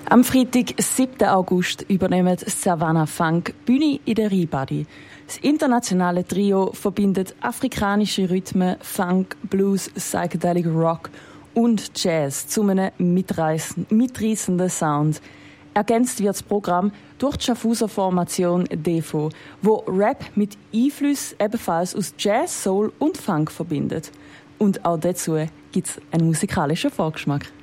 Am Freitag, 7. August, übernehmen Savannah Funk Bühne in der Rheinbadi. Das internationale Trio verbindet afrikanische Rhythmen, Funk, Blues, Psychedelic Rock und Jazz zu einem mitreißenden Sound. Ergänzt wird das Programm durch die Schaffhauser Formation Defo, wo Rap mit Einflüssen ebenfalls aus Jazz, Soul und Funk verbindet. Und auch dazu gibt es einen musikalischen Vorgeschmack.